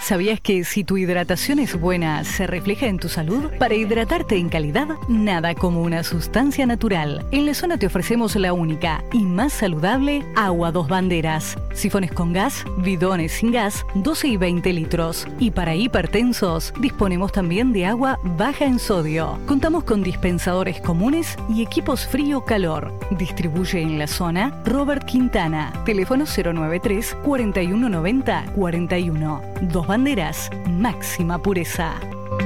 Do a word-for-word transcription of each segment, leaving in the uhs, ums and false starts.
¿Sabías que si tu hidratación es buena, se refleja en tu salud? Para hidratarte en calidad, nada como una sustancia natural. En la zona te ofrecemos la única y más saludable Agua Dos Banderas. Sifones con gas, bidones sin gas, doce y veinte litros. Y para hipertensos, disponemos también de agua baja en sodio. Contamos con dispensadores comunes y equipos frío-calor. Distribuye en la zona Robert Quintana. Teléfono cero noventa y tres, cuarenta y uno noventa, cuarenta y uno. Dos Banderas, máxima pureza.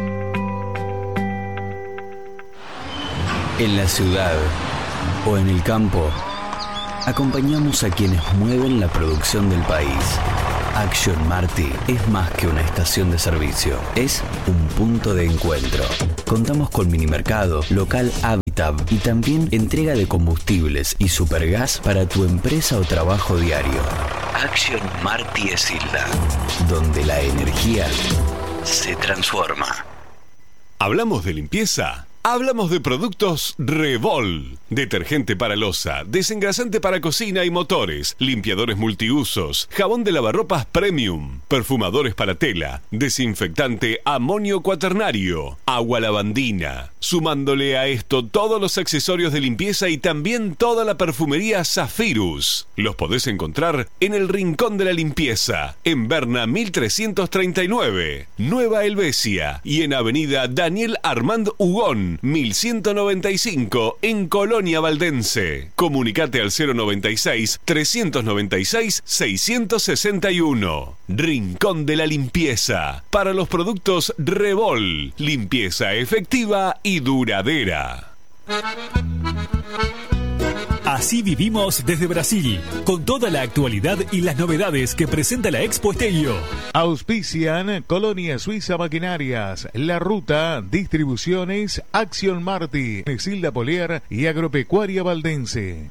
En la ciudad o en el campo, acompañamos a quienes mueven la producción del país. Action Marti es más que una estación de servicio, es un punto de encuentro. Contamos con minimercado, local Habitab y también entrega de combustibles y supergas para tu empresa o trabajo diario. Action Marti Esilda, donde la energía se transforma. ¿Hablamos de limpieza? Hablamos de productos Revol. Detergente para loza, desengrasante para cocina y motores, limpiadores multiusos, jabón de lavarropas premium, perfumadores para tela, desinfectante amonio cuaternario, agua lavandina. Sumándole a esto todos los accesorios de limpieza y también toda la perfumería Zafirus. Los podés encontrar en el Rincón de la Limpieza, en Berna mil trescientos treinta y nueve, Nueva Helvecia, y en Avenida Daniel Armand Hugón, mil ciento noventa y cinco, en Colonia Valdense. Comunicate al cero noventa y seis, trescientos noventa y seis, seiscientos sesenta y uno. Rincón de la Limpieza, para los productos Revol, limpieza efectiva y duradera. Así vivimos desde Brasil, con toda la actualidad y las novedades que presenta la Expo Esteio. Auspician Colonia Suiza Maquinarias, La Ruta, Distribuciones, Action Marti, Esilda Polier y Agropecuaria Valdense.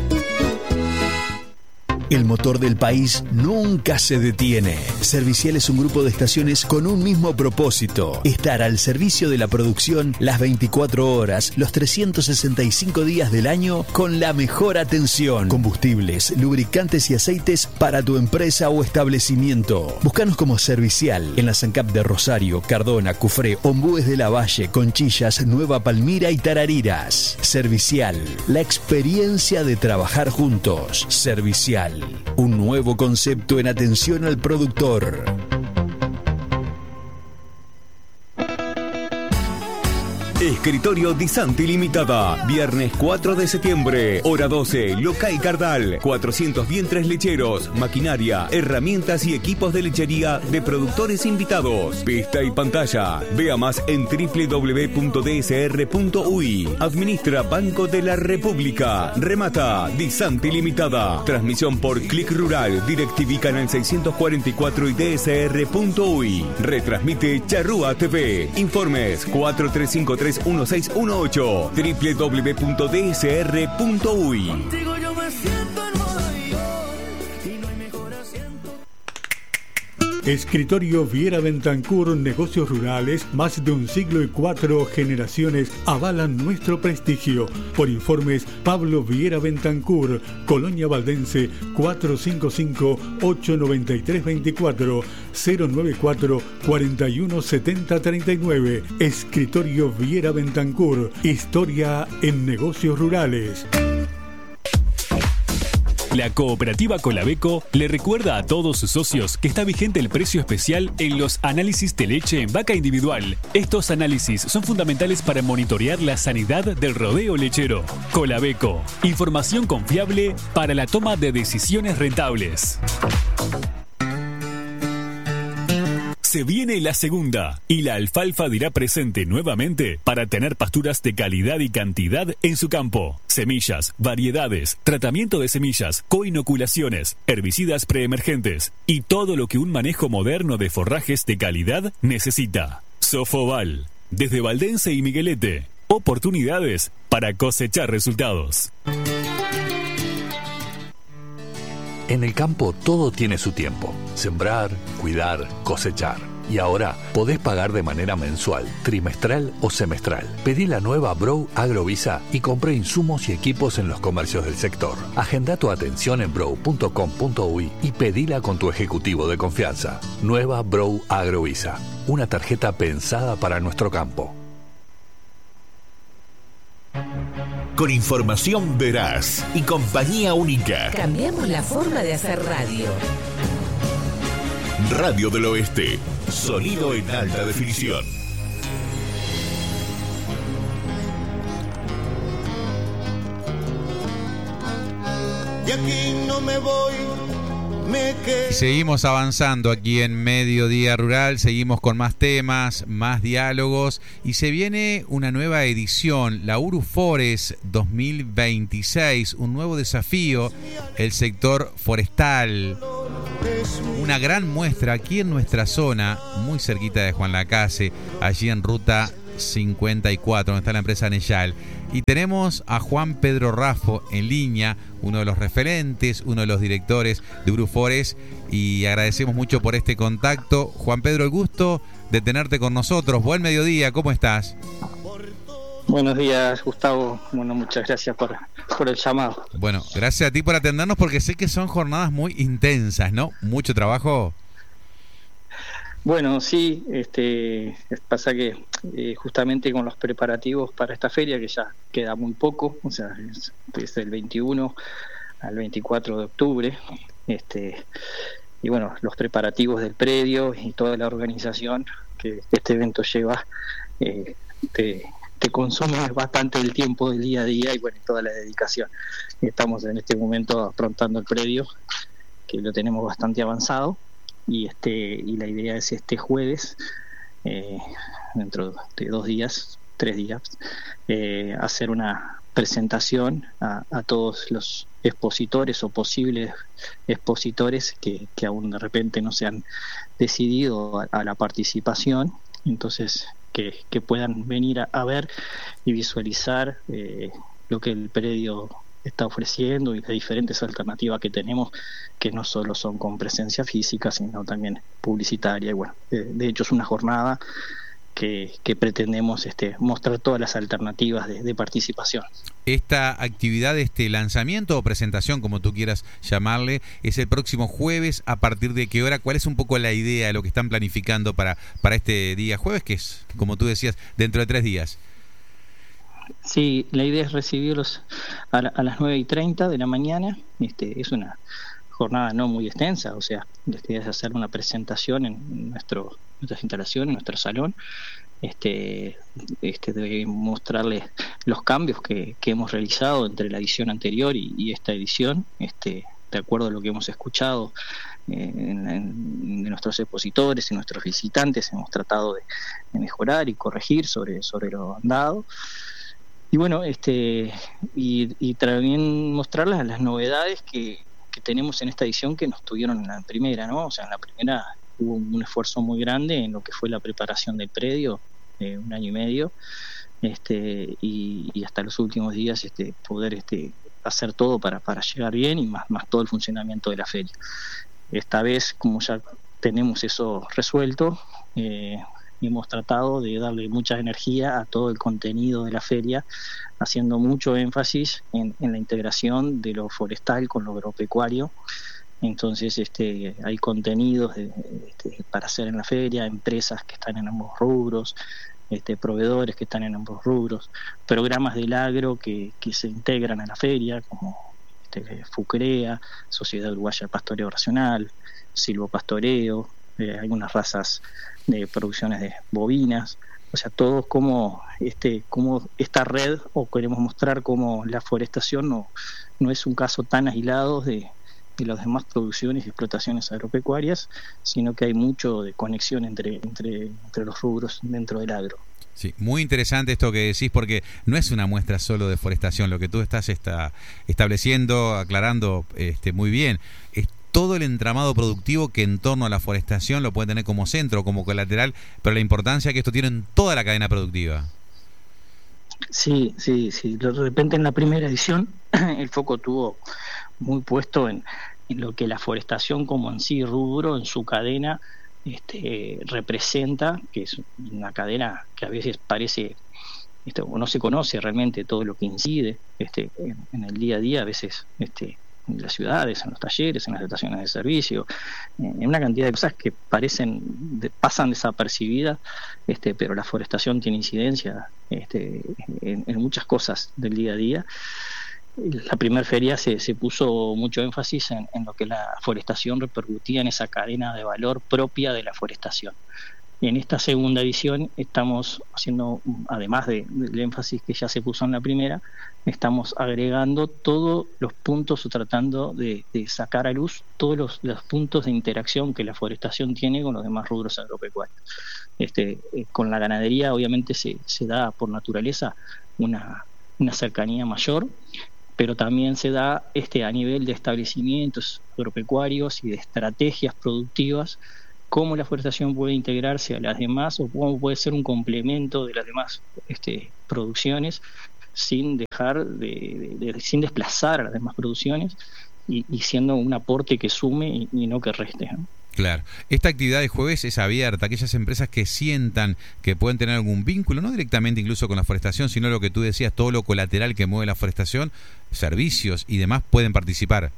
El motor del país nunca se detiene. Servicial es un grupo de estaciones con un mismo propósito: estar al servicio de la producción las veinticuatro horas, los trescientos sesenta y cinco días del año, con la mejor atención. Combustibles, lubricantes y aceites para tu empresa o establecimiento. Búscanos como Servicial en la SANCAP de Rosario, Cardona, Cufré, Ombúes de la Valle, Conchillas, Nueva Palmira y Tarariras. Servicial, la experiencia de trabajar juntos. Servicial, un nuevo concepto en atención al productor. Escritorio Di Santi Limitada, viernes cuatro de septiembre, hora doce, local Cardal, cuatrocientos vientres lecheros, maquinaria, herramientas y equipos de lechería de productores invitados. Pista y pantalla. Vea más en doble u doble u doble u punto d s r punto u y. Administra Banco de la República. Remata Di Santi Limitada. Transmisión por Click Rural, DirecTV Canal seiscientos cuarenta y cuatro y d s r punto u y. Retransmite Charrúa T V. Informes cuatro tres cinco tres uno seis uno ocho, doble u doble u doble u punto d s r punto u y. Escritorio Viera Bentancur, negocios rurales, más de un siglo y cuatro generaciones avalan nuestro prestigio. Por informes, Pablo Viera Bentancur, Colonia Valdense, cuatro cinco cinco, ocho nueve tres dos cuatro, cero nueve cuatro, cuarenta y uno setenta treinta y nueve. Escritorio Viera Bentancur, historia en negocios rurales. La cooperativa Colabeco le recuerda a todos sus socios que está vigente el precio especial en los análisis de leche en vaca individual. Estos análisis son fundamentales para monitorear la sanidad del rodeo lechero. Colabeco, información confiable para la toma de decisiones rentables. Se viene la segunda y la alfalfa dirá presente nuevamente para tener pasturas de calidad y cantidad en su campo. Semillas, variedades, tratamiento de semillas, coinoculaciones, herbicidas preemergentes y todo lo que un manejo moderno de forrajes de calidad necesita. Sofoval, desde Valdense y Miguelete, oportunidades para cosechar resultados. En el campo todo tiene su tiempo: sembrar, cuidar, cosechar. Y ahora podés pagar de manera mensual, trimestral o semestral. Pedí la nueva Brow Agrovisa y compré insumos y equipos en los comercios del sector. Agenda tu atención en brow punto com punto uy y pedila con tu ejecutivo de confianza. Nueva Brow Agrovisa, una tarjeta pensada para nuestro campo. Con información veraz y compañía única. Cambiamos la forma de hacer radio. Radio del Oeste. Sonido en alta definición. De aquí no me voy. Seguimos avanzando aquí en Mediodía Rural, seguimos con más temas, más diálogos y se viene una nueva edición, la UruFores dos mil veintiséis, un nuevo desafío, el sector forestal. Una gran muestra aquí en nuestra zona, muy cerquita de Juan Lacase, allí en Ruta cincuenta y cuatro, donde está la empresa Neyal. Y tenemos a Juan Pedro Raffo en línea, uno de los referentes, uno de los directores de UruFores, y agradecemos mucho por este contacto. Juan Pedro, el gusto de tenerte con nosotros. Buen mediodía, ¿cómo estás? Buenos días, Gustavo. Bueno, muchas gracias por, por el llamado. Bueno, gracias a ti por atendernos, porque sé que son jornadas muy intensas, ¿no? Mucho trabajo. Bueno, sí, este, pasa que eh, justamente con los preparativos para esta feria, que ya queda muy poco, o sea, es, es del veintiuno al veinticuatro de octubre, este, y bueno, los preparativos del predio y toda la organización que este evento lleva, eh, te, te consume bastante el tiempo del día a día y bueno, toda la dedicación. Estamos en este momento afrontando el predio, que lo tenemos bastante avanzado. Y este y la idea es este jueves, eh, dentro de dos días, tres días, eh, hacer una presentación a, a todos los expositores o posibles expositores que, que aún de repente no se han decidido a, a la participación, entonces que, que puedan venir a, a ver y visualizar eh, lo que el predio está ofreciendo y las diferentes alternativas que tenemos, que no solo son con presencia física, sino también publicitaria. Y bueno, de, de hecho es una jornada que, que pretendemos este, mostrar todas las alternativas de, de participación. Esta actividad, este lanzamiento o presentación, como tú quieras llamarle, es el próximo jueves. ¿A partir de qué hora? ¿Cuál es un poco la idea de lo que están planificando para, para este día jueves, que es, como tú decías, dentro de tres días? Sí, la idea es recibirlos a, la, a las nueve y treinta de la mañana. Este, es una jornada no muy extensa, o sea, la idea es hacer una presentación en nuestro, nuestras instalaciones, en nuestro salón, este, este, de mostrarles los cambios que, que hemos realizado entre la edición anterior y, y esta edición, este, de acuerdo a lo que hemos escuchado eh, en, en, de nuestros expositores y nuestros visitantes. Hemos tratado de, de mejorar y corregir sobre, sobre lo andado. Y bueno, este y, y también mostrarles las novedades que, que tenemos en esta edición que nos tuvieron en la primera, ¿no? O sea, en la primera hubo un esfuerzo muy grande en lo que fue la preparación del predio, eh, un año y medio, este y, y hasta los últimos días este poder este hacer todo para, para llegar bien y más, más todo el funcionamiento de la feria. Esta vez, como ya tenemos eso resuelto, eh, hemos tratado de darle mucha energía a todo el contenido de la feria, haciendo mucho énfasis en, en la integración de lo forestal con lo agropecuario. Entonces este, hay contenidos de, este, para hacer en la feria, empresas que están en ambos rubros, este, proveedores que están en ambos rubros, programas del agro que, que se integran a la feria, como este, FUCREA, Sociedad Uruguaya de Pastoreo Racional, Silvopastoreo, eh, algunas razas de producciones de bovinas, o sea, todo como este como esta red, o queremos mostrar cómo la forestación no, no es un caso tan aislado de, de las demás producciones y explotaciones agropecuarias, sino que hay mucho de conexión entre, entre, entre los rubros dentro del agro. Sí, muy interesante esto que decís, porque no es una muestra solo de forestación, lo que tú estás está, estableciendo, aclarando este, muy bien, es todo el entramado productivo que en torno a la forestación lo puede tener como centro, como colateral, pero la importancia que esto tiene en toda la cadena productiva. Sí, sí, sí. De repente en la primera edición el foco tuvo muy puesto en, en lo que la forestación como en sí rubro, en su cadena, este, representa, que es una cadena que a veces parece, este, o no se conoce realmente todo lo que incide este, en, en el día a día, a veces este, en las ciudades, en los talleres, en las estaciones de servicio, en una cantidad de cosas que parecen de, pasan desapercibidas, este, pero la forestación tiene incidencia este, en, en muchas cosas del día a día. La primera feria se, se puso mucho énfasis en, en lo que la forestación repercutía en esa cadena de valor propia de la forestación. En esta segunda edición estamos haciendo, además de, del énfasis que ya se puso en la primera, estamos agregando todos los puntos o tratando de, de sacar a luz todos los, los puntos de interacción que la forestación tiene con los demás rubros agropecuarios. Este, eh, con la ganadería obviamente se, se da por naturaleza una, una cercanía mayor, pero también se da este a nivel de establecimientos agropecuarios y de estrategias productivas, cómo la forestación puede integrarse a las demás o cómo puede ser un complemento de las demás este, producciones sin dejar de, de, de sin desplazar a las demás producciones y, y siendo un aporte que sume y, y no que reste, ¿no? Claro. Esta actividad de jueves es abierta a aquellas empresas que sientan que pueden tener algún vínculo, no directamente incluso con la forestación, sino lo que tú decías, todo lo colateral que mueve la forestación, servicios y demás pueden participar.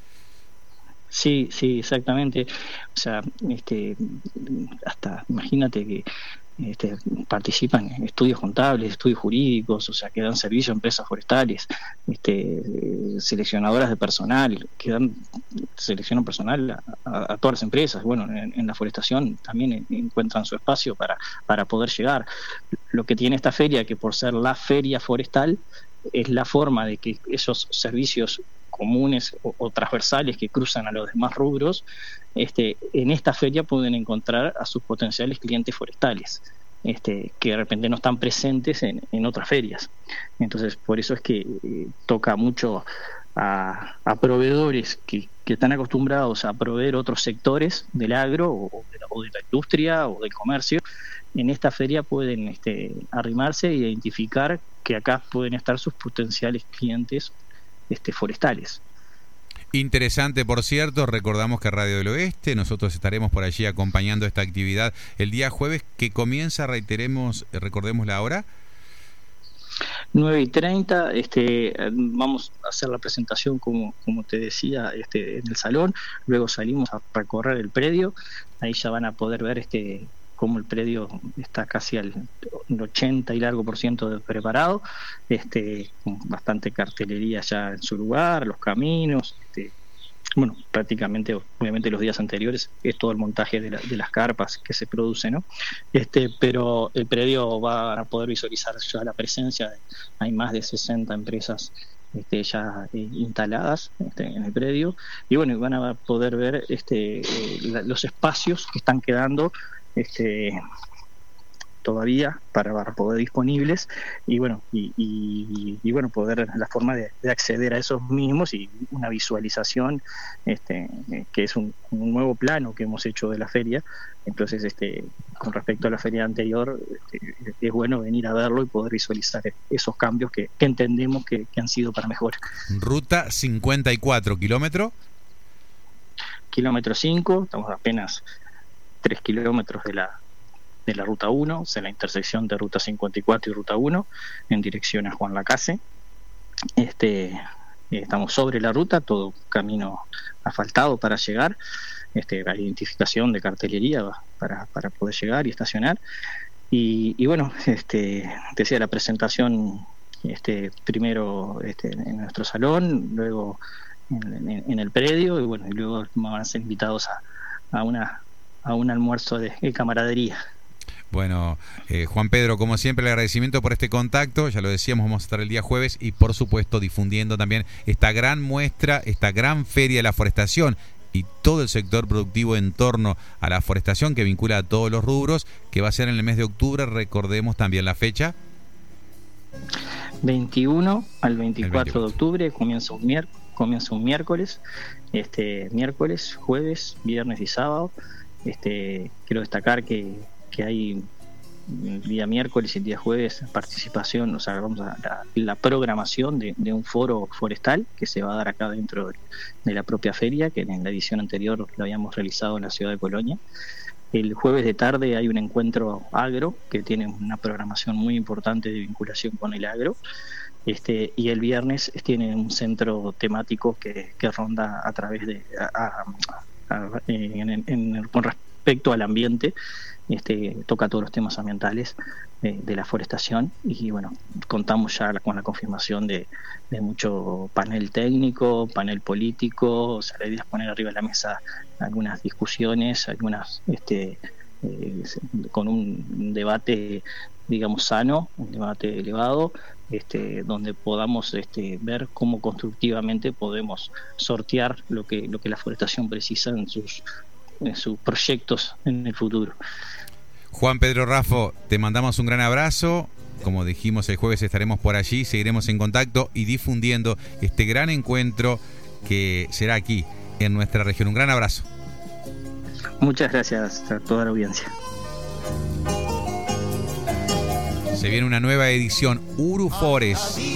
Sí, sí, exactamente. O sea, este, hasta imagínate que este, participan en estudios contables, estudios jurídicos, o sea, que dan servicio a empresas forestales, este, seleccionadoras de personal, que dan seleccionan personal a, a, a todas las empresas. Bueno, en, en la forestación también encuentran su espacio para, para poder llegar. Lo que tiene esta feria, que por ser la feria forestal, es la forma de que esos servicios comunes o, o transversales que cruzan a los demás rubros, este, en esta feria pueden encontrar a sus potenciales clientes forestales, este, que de repente no están presentes en, en otras ferias. Entonces, por eso es que eh, toca mucho a, a proveedores que, que están acostumbrados a proveer otros sectores del agro o de la, o de la industria o del comercio. En esta feria pueden este, arrimarse e identificar que acá pueden estar sus potenciales clientes este, forestales. Interesante, por cierto, recordamos que Radio del Oeste, nosotros estaremos por allí acompañando esta actividad el día jueves, que comienza, reiteremos, recordemos la hora. nueve y treinta, este, vamos a hacer la presentación como, como te decía este, en el salón, luego salimos a recorrer el predio, ahí ya van a poder ver este cómo el predio está casi al ochenta y largo por ciento de preparado, este, con bastante cartelería ya en su lugar, los caminos, este, bueno, prácticamente, obviamente los días anteriores es todo el montaje de, la, de las carpas que se produce, ¿no? Este, pero el predio va a poder visualizar ya la presencia de, hay más de sesenta empresas Este, ya eh, instaladas este, en el predio, y bueno, van a poder ver este, eh, la, los espacios que están quedando este, todavía para, para poder disponibles, y bueno, y, y, y bueno, poder la forma de, de acceder a esos mismos y una visualización este, eh, que es un, un nuevo plano que hemos hecho de la feria. Entonces, este, con respecto a la feria anterior, este, es bueno venir a verlo y poder visualizar esos cambios que, que entendemos que, que han sido para mejor. Ruta cincuenta y cuatro, kilómetro. Kilómetro cinco, estamos apenas tres kilómetros de la de la ruta uno, o sea, la intersección de ruta cincuenta y cuatro y ruta uno, en dirección a Juan Lacase. Este, estamos sobre la ruta, todo camino asfaltado para llegar. Este, la identificación de cartelería para, para poder llegar y estacionar, y, y bueno, este, decía la presentación este, primero este, en nuestro salón, luego en, en, en el predio, y bueno, y luego van a ser invitados a, a una a un almuerzo de, de camaradería. Bueno, eh, Juan Pedro, como siempre, el agradecimiento por este contacto. Ya lo decíamos, vamos a estar el día jueves y por supuesto difundiendo también esta gran muestra, esta gran feria de la forestación y todo el sector productivo en torno a la forestación, que vincula a todos los rubros, que va a ser en el mes de octubre. Recordemos también la fecha. veintiuno al veinticuatro de octubre, comienza un, mier- comienza un miércoles, este miércoles, jueves, viernes y sábado. Este, quiero destacar que, que hay el día miércoles y el día jueves participación, o sea, vamos a la, la programación de, de un foro forestal que se va a dar acá dentro de, de la propia feria, que en la edición anterior lo habíamos realizado en la ciudad de Colonia. El jueves de tarde hay un encuentro agro que tiene una programación muy importante de vinculación con el agro. Este, y el viernes tiene un centro temático que, que ronda a través de a, a, a, en, en, con respecto al ambiente, este, toca todos los temas ambientales de, de la forestación, y bueno, contamos ya con la confirmación de, de mucho panel técnico, panel político. O sea, la idea es poner arriba de la mesa algunas discusiones, algunas este, eh, con un debate, digamos, sano, un debate elevado, este, donde podamos este, ver cómo constructivamente podemos sortear lo que lo que la forestación precisa en sus, en sus proyectos en el futuro. Juan Pedro Raffo, te mandamos un gran abrazo. Como dijimos, el jueves estaremos por allí, seguiremos en contacto y difundiendo este gran encuentro que será aquí en nuestra región. Un gran abrazo. Muchas gracias a toda la audiencia. Se viene una nueva edición, Urufores.